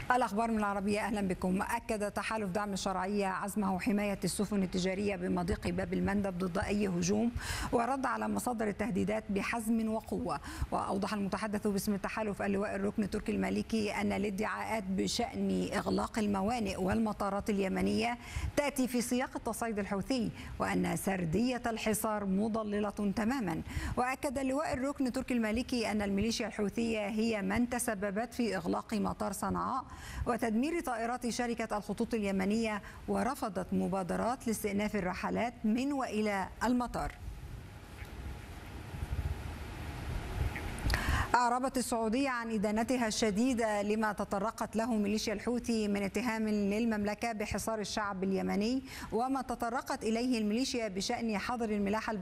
الأخبار من العربية، أهلا بكم. أكد تحالف دعم الشرعية عزمه حماية السفن التجارية بمضيق باب المندب ضد أي هجوم، ورد على مصادر التهديدات بحزم وقوة. وأوضح المتحدث باسم التحالف اللواء الركن تركي المالكي أن الادعاءات بشأن إغلاق الموانئ والمطارات اليمنية تأتي في سياق التصعيد الحوثي، وأن سردية الحصار مضللة تماما. وأكد اللواء الركن تركي المالكي أن الميليشيا الحوثية هي من تسببت في إغلاق مطار صنعاء وتدمير طائرات شركة الخطوط اليمنية، ورفضت مبادرات لاستئناف الرحلات من وإلى المطار. أعربت السعودية عن إدانتها الشديدة لما تطرقت له ميليشيا الحوثي من اتهام للمملكة بحصار الشعب اليمني، وما تطرقت إليه الميليشيا بشأن حظر الملاحة